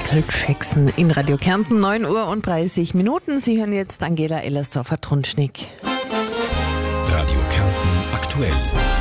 Michael Jackson in Radio Kärnten, 9:30 Uhr. Sie hören jetzt Angela Ellersdorfer-Trunschnick. Radio Kärnten aktuell.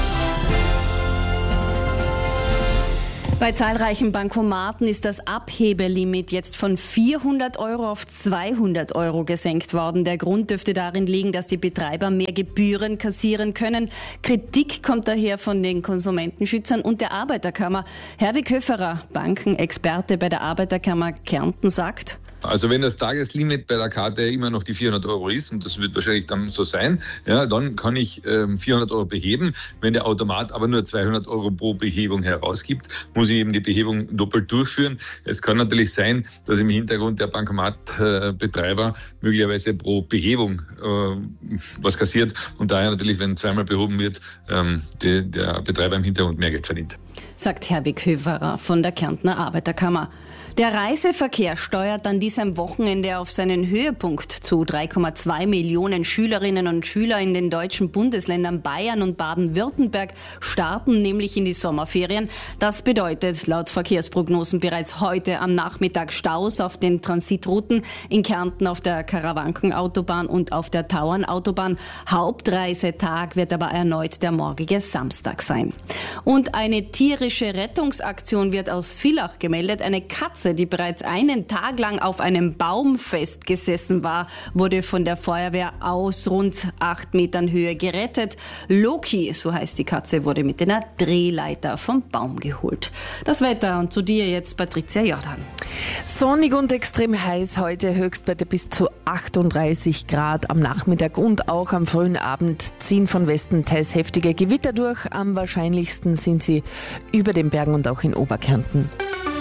Bei zahlreichen Bankomaten ist das Abhebelimit jetzt von 400 Euro auf 200 Euro gesenkt worden. Der Grund dürfte darin liegen, dass die Betreiber mehr Gebühren kassieren können. Kritik kommt daher von den Konsumentenschützern und der Arbeiterkammer. Herwig Höferer, Bankenexperte bei der Arbeiterkammer Kärnten, sagt: Also wenn das Tageslimit bei der Karte immer noch die 400 Euro ist, und das wird wahrscheinlich dann so sein, ja, dann kann ich 400 Euro beheben. Wenn der Automat aber nur 200 Euro pro Behebung herausgibt, muss ich eben die Behebung doppelt durchführen. Es kann natürlich sein, dass im Hintergrund der Bankomatbetreiber möglicherweise pro Behebung was kassiert und daher natürlich, wenn zweimal behoben wird, der Betreiber im Hintergrund mehr Geld verdient. Sagt Herwig Höferer von der Kärntner Arbeiterkammer. Der Reiseverkehr steuert an diesem Wochenende auf seinen Höhepunkt zu. 3,2 Millionen Schülerinnen und Schüler in den deutschen Bundesländern Bayern und Baden-Württemberg starten nämlich in die Sommerferien. Das bedeutet laut Verkehrsprognosen bereits heute am Nachmittag Staus auf den Transitrouten in Kärnten auf der Karawankenautobahn und auf der Tauernautobahn. Hauptreisetag wird aber erneut der morgige Samstag sein. Und eine tierische Rettungsaktion wird aus Villach gemeldet. Eine Katze, die bereits einen Tag lang auf einem Baum festgesessen war, wurde von der Feuerwehr aus rund 8 Metern Höhe gerettet. Loki, so heißt die Katze, wurde mit einer Drehleiter vom Baum geholt. Das Wetter, und zu dir jetzt Patricia Jordan. Sonnig und extrem heiß heute, Höchstwerte bis zu 38 Grad am Nachmittag und auch am frühen Abend ziehen von Westen teils heftige Gewitter durch. Am wahrscheinlichsten sind sie über den Bergen und auch in Oberkärnten.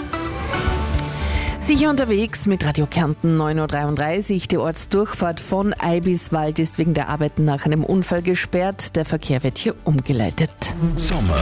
Sicher unterwegs mit Radio Kärnten, 9:33 Uhr. Die Ortsdurchfahrt von Eibiswald ist wegen der Arbeiten nach einem Unfall gesperrt. Der Verkehr wird hier umgeleitet. Sommer